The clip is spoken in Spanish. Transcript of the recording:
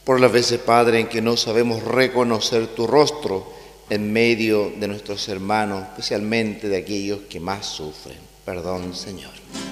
Por las veces, Padre, en que no sabemos reconocer tu rostro en medio de nuestros hermanos, especialmente de aquellos que más sufren. Perdón, Señor.